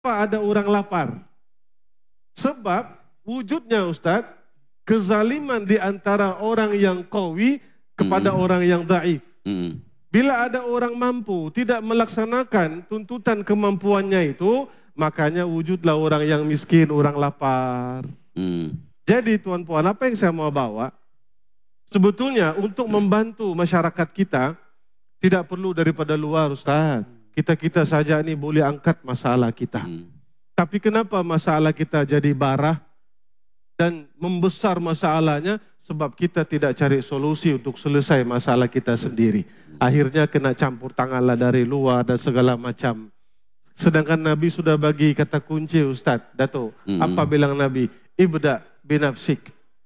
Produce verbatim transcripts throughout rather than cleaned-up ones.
ada orang lapar? Sebab wujudnya Ustadz, kezaliman di antara orang yang qawi kepada hmm. orang yang dhaif. Hmm. Bila ada orang mampu tidak melaksanakan tuntutan kemampuannya itu, makanya wujudlah orang yang miskin, orang lapar. Hmm. Jadi tuan puan, apa yang saya mau bawa? Sebetulnya untuk membantu masyarakat kita, tidak perlu daripada luar Ustaz. Kita-kita saja ini boleh angkat masalah kita. Hmm. Tapi kenapa masalah kita jadi barah dan membesar masalahnya? Sebab kita tidak cari solusi untuk selesai masalah kita sendiri. Akhirnya kena campur tanganlah dari luar dan segala macam. Sedangkan Nabi sudah bagi kata kunci Ustaz, Dato. Hmm. Apa bilang Nabi? Ibda binafsik.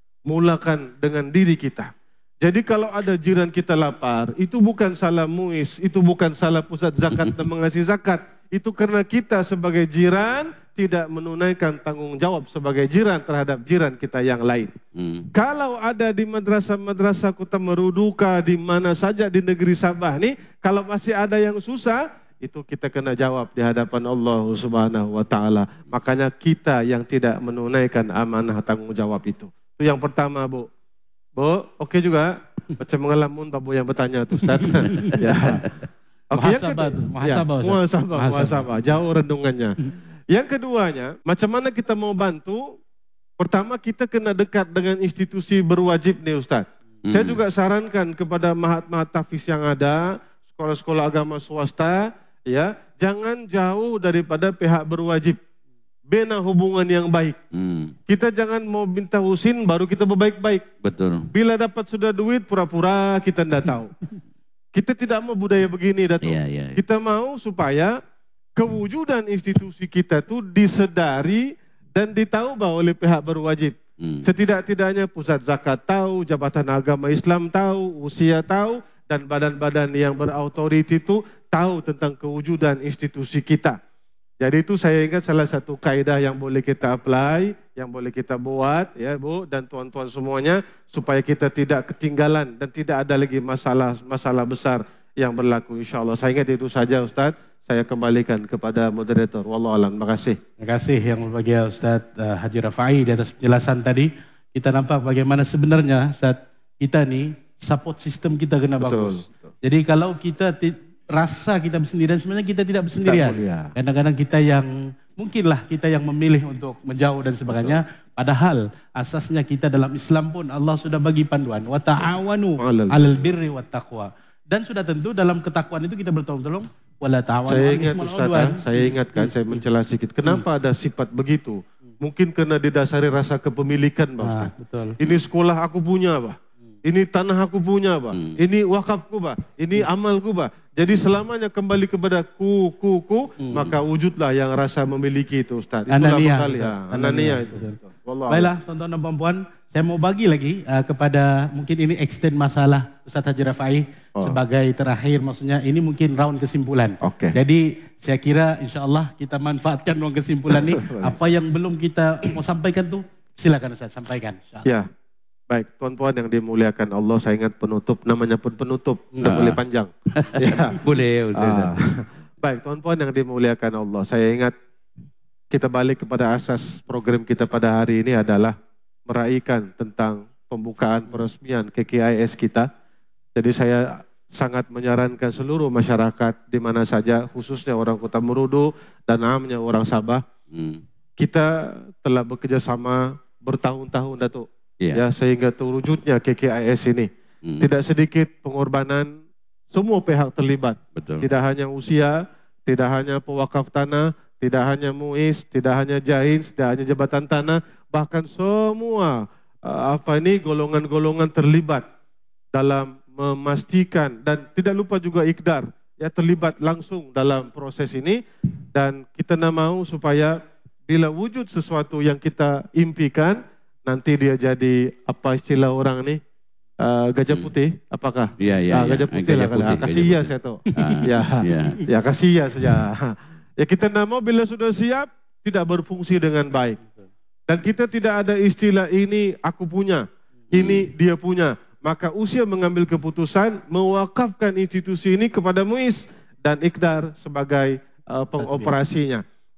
Mulakan dengan diri kita. Jadi kalau ada jiran kita lapar, itu bukan salah muis, itu bukan salah pusat zakat dan mengasih zakat. Itu karena kita sebagai jiran tidak menunaikan tanggung jawab sebagai jiran terhadap jiran kita yang lain. Hmm. Kalau ada di madrasah-madrasah Kota Meruduka, di mana saja di negeri Sabah nih, kalau masih ada yang susah, itu kita kena jawab di hadapan Allah Subhanahu wa taala. Makanya kita yang tidak menunaikan amanah tanggung jawab itu. Itu yang pertama, Bu. Bu, oke okay juga. Macam mengalamun Pak Bu yang bertanya tuh, Ustaz. Ya. Oke, okay, muhasabah, ya, muhasabah, ya, muhasabah, muhasabah, jauh rendungannya. Yang keduanya, macam mana kita mau bantu? Pertama, kita kena dekat dengan institusi berwajib nih Ustaz. Hmm. Saya juga sarankan kepada mahat-mahat tahfiz yang ada, sekolah-sekolah agama swasta, ya, jangan jauh daripada pihak berwajib. Bina hubungan yang baik. Hmm. Kita jangan mau minta husin baru kita berbaik-baik. Betul. Bila dapat sudah duit, pura-pura kita tidak tahu. Kita tidak mau budaya begini, Dato. Yeah, yeah, yeah. Kita mau supaya kewujudan institusi kita itu disedari dan ditahu bahwa oleh pihak berwajib. Hmm. Setidak-tidaknya pusat zakat tahu, jabatan agama Islam tahu, usia tahu, dan badan-badan yang berautoriti itu tahu tentang kewujudan institusi kita. Jadi itu saya ingat salah satu kaidah yang boleh kita apply, yang boleh kita buat, ya Bu dan tuan-tuan semuanya, supaya kita tidak ketinggalan dan tidak ada lagi masalah-masalah besar yang berlaku. InsyaAllah. Saya ingat itu saja Ustaz. Saya kembalikan kepada moderator. Wallahualam. Terima kasih. Terima kasih yang berbahagia Ustaz uh, Haji Rafai di atas penjelasan tadi. Kita nampak bagaimana sebenarnya Ustaz kita nih support system kita kena betul, bagus. Betul. Jadi kalau kita rasa kita bersendirian, sebenarnya kita tidak bersendirian. Kadang-kadang kita yang, mungkinlah kita yang memilih untuk menjauh dan sebagainya. Betul. Padahal asasnya kita dalam Islam pun Allah sudah bagi panduan. Wa ta'awanu 'alal birri wat taqwa. Dan sudah tentu dalam ketakwaan itu kita bertolong-tolong. Wala ta'awanu 'alal itsmi wal 'udwan. Saya ingatkan, saya mencela sedikit. Kenapa hmm. ada sifat begitu? Mungkin karena didasari rasa kepemilikan, Pak Ustaz. Ah, betul. Ini sekolah aku punya, Pak. Ini tanah aku punya, Pak. Hmm. Ini wakafku, Pak. Ini hmm. amalku, Pak. Jadi selamanya kembali kepada ku, ku, ku, hmm. maka wujudlah yang rasa memiliki itu, Ustaz. Itulah Anania, kali, ya. Anania itu. Baiklah, tonton dan perempuan, saya mau bagi lagi uh, kepada, mungkin ini extend masalah Ustaz Haji Rafai oh. sebagai terakhir, maksudnya ini mungkin round kesimpulan. Okay. Jadi saya kira insya Allah kita manfaatkan ruang kesimpulan ini. Apa yang belum kita mau sampaikan tuh, silakan Ustaz sampaikan. Ya. Baik, tuan-puan yang dimuliakan Allah, saya ingat penutup, namanya pun penutup, tidak nah. boleh panjang. Ya. Boleh. Ah. Baik, tuan-puan yang dimuliakan Allah, saya ingat kita balik kepada asas program kita pada hari ini adalah meraihkan tentang pembukaan peresmian K K I S kita. Jadi saya sangat menyarankan seluruh masyarakat di mana saja, khususnya orang Kota Merudu dan amnya orang Sabah, hmm. kita telah bekerja sama bertahun-tahun, Datuk. Yeah. Ya, sehingga terwujudnya K K I S ini. Hmm. Tidak sedikit pengorbanan semua pihak terlibat. Betul. Tidak hanya usia, tidak hanya pewakaf tanah, tidak hanya muis, tidak hanya jahin, tidak hanya jabatan tanah, bahkan semua uh, apa ini golongan-golongan terlibat dalam memastikan, dan tidak lupa juga Ikdar ya terlibat langsung dalam proses ini. Dan kita nak mahu supaya bila wujud sesuatu yang kita impikan, nanti dia jadi apa istilah orang ni uh, gajah putih, apakah? Ya, ya, uh, gajah putih ya, lah kalau kasih ya saya tahu. Ya, ya, ya kasih ya saja. Ya kita nak mau bila sudah siap tidak berfungsi dengan baik. Dan kita tidak ada istilah ini aku punya, ini dia punya. Maka usia mengambil keputusan mewakafkan institusi ini kepada Muiz dan Ikdar sebagai uh, pengoperasinya.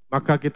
maka kita